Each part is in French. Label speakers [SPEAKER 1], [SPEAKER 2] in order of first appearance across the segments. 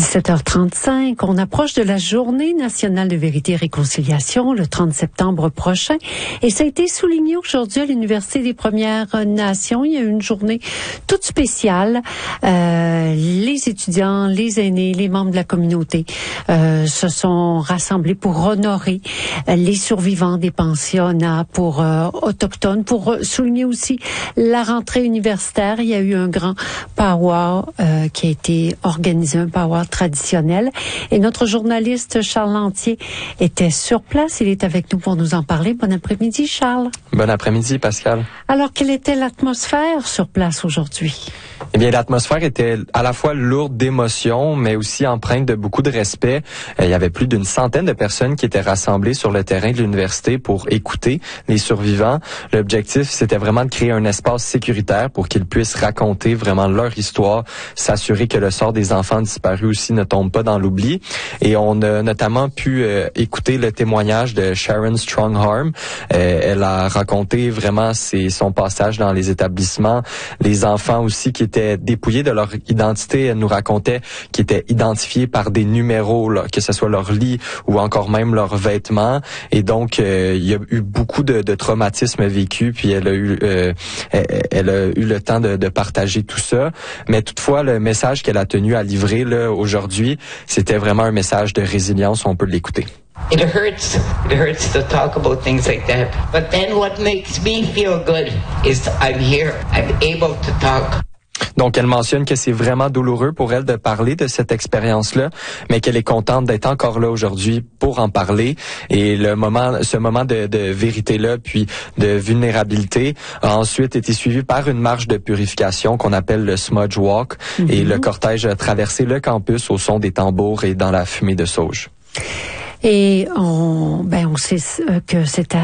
[SPEAKER 1] 17h35, on approche de la Journée nationale de vérité et réconciliation le 30 septembre prochain. Et ça a été souligné aujourd'hui à l'Université des Premières Nations. Il y a eu une journée toute spéciale. Les étudiants, les aînés, les membres de la communauté se sont rassemblés pour honorer les survivants des pensionnats pour autochtones, pour souligner aussi la rentrée universitaire. Il y a eu un grand powwow qui a été organisé, un powwow traditionnel. Et notre journaliste Charles Lantier était sur place. Il est avec nous pour nous en parler. Bon après-midi, Charles.
[SPEAKER 2] Bon après-midi, Pascal.
[SPEAKER 1] Alors, quelle était l'atmosphère sur place aujourd'hui?
[SPEAKER 2] Eh bien, l'atmosphère était à la fois lourde d'émotions, mais aussi empreinte de beaucoup de respect. Il y avait plus d'une centaine de personnes qui étaient rassemblées sur le terrain de l'université pour écouter les survivants. L'objectif, c'était vraiment de créer un espace sécuritaire pour qu'ils puissent raconter vraiment leur histoire, s'assurer que le sort des enfants disparus aussi ne tombe pas dans l'oubli. Et on a notamment pu écouter le témoignage de Sharon Strongarm. Elle a raconté vraiment son passage dans les établissements, les enfants aussi qui étaient dépouillés de leur identité. Elle nous racontait qu'ils étaient identifiés par des numéros, là, que ce soit leur lit ou encore même leurs vêtements. Et donc, il y a eu beaucoup de traumatismes vécus, puis elle a eu le temps de partager tout ça. Mais toutefois, le message qu'elle a tenu à livrer là aujourd'hui, c'était vraiment un message de résilience. On peut l'écouter.
[SPEAKER 3] It hurts to talk about things like that. But then what makes me feel good is I'm here. I'm able to talk.
[SPEAKER 2] Donc, elle mentionne que c'est vraiment douloureux pour elle de parler de cette expérience-là, mais qu'elle est contente d'être encore là aujourd'hui pour en parler. Et ce moment de vérité-là, puis de vulnérabilité, a ensuite été suivi par une marche de purification qu'on appelle le Smudge Walk. Mm-hmm. Et le cortège a traversé le campus au son des tambours et dans la fumée de sauge.
[SPEAKER 1] Et on sait que c'était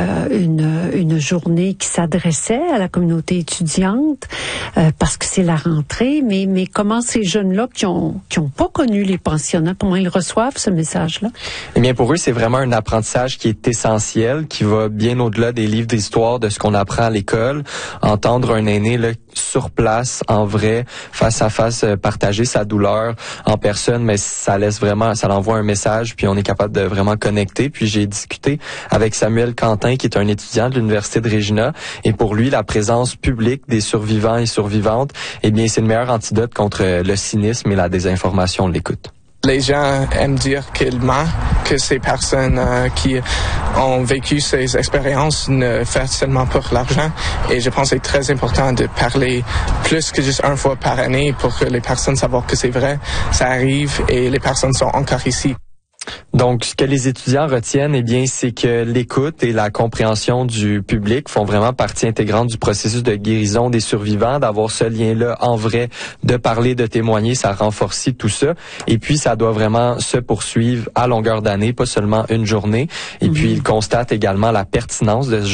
[SPEAKER 1] une journée qui s'adressait à la communauté étudiante parce que c'est la rentrée. Mais comment ces jeunes-là qui ont pas connu les pensionnats, comment ils reçoivent ce message-là?
[SPEAKER 2] Eh bien, pour eux, c'est vraiment un apprentissage qui est essentiel, qui va bien au-delà des livres d'histoire, de ce qu'on apprend à l'école. Entendre un aîné là sur place, en vrai, face à face, partager sa douleur en personne, mais ça l'envoie un message, puis on est capable de vraiment connecter. Puis j'ai discuté avec Samuel Quentin, qui est un étudiant de l'Université de Regina, et pour lui, la présence publique des survivants et survivantes, eh bien, c'est le meilleur antidote contre le cynisme et la désinformation. On l'écoute.
[SPEAKER 4] Les gens aiment dire qu'ils mentent, que ces personnes qui ont vécu ces expériences ne font seulement pour l'argent. Et je pense que c'est très important de parler plus que juste une fois par année pour que les personnes sachent que c'est vrai, ça arrive et les personnes sont encore ici.
[SPEAKER 2] Donc, ce que les étudiants retiennent, eh bien, c'est que l'écoute et la compréhension du public font vraiment partie intégrante du processus de guérison des survivants, d'avoir ce lien-là en vrai, de parler, de témoigner, ça renforce tout ça. Et puis, ça doit vraiment se poursuivre à longueur d'année, pas seulement une journée. Et puis, ils constatent également la pertinence de ce